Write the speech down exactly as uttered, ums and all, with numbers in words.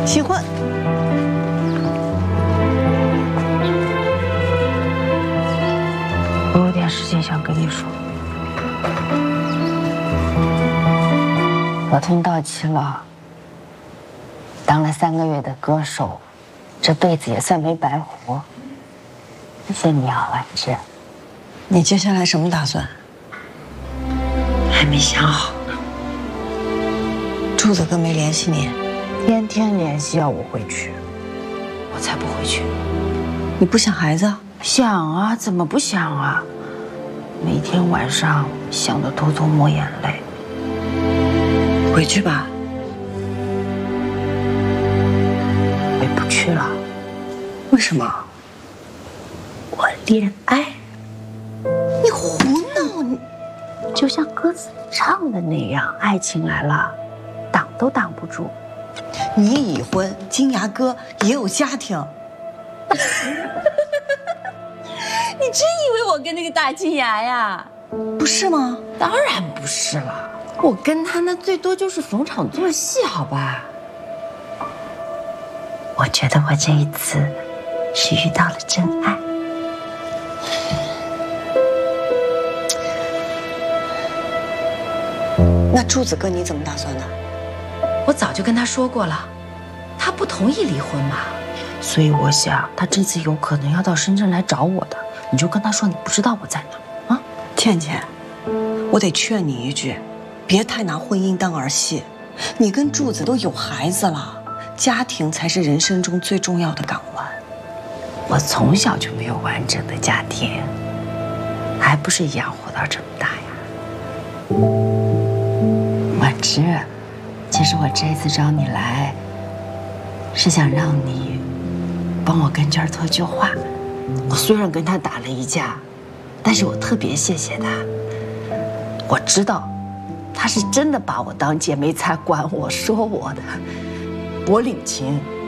新婚。 我有点事情想跟你说。合同到期了，当了三个月的歌手，这辈子也算没白活。谢谢你啊，婉芝。 你接下来什么打算？ 还没想好呢。 柱子哥没联系你？ 天天联系要我回去，我才不回去。 你不想孩子啊？ 想啊，怎么不想啊？每天晚上想得偷偷抹眼泪。 回去吧。 回不去了。 为什么？ 我恋爱。 你胡闹！你就像歌词唱的那样，爱情来了，挡都挡不住。 你已婚，金牙哥也有家庭。 你真以为我跟那个大金牙呀？ 不是吗？ 当然不是了，我跟他那最多就是逢场作戏，好吧？ 我觉得我这一次是遇到了真爱。 那柱子哥你怎么打算的？ 我早就跟他说过了，他不同意离婚嘛。 所以我想，他这次有可能要到深圳来找我的，你就跟他说你不知道我在哪啊。 倩倩，我得劝你一句，别太拿婚姻当儿戏。你跟柱子都有孩子了，家庭才是人生中最重要的港湾。 我从小就没有完整的家庭，还不是养活到这么大呀。婉芝，其实我这一次找你来，是想让你帮我跟娟儿托句话。我虽然跟他打了一架，但是我特别谢谢他。我知道，他是真的把我当姐妹才管我说我的，我领情。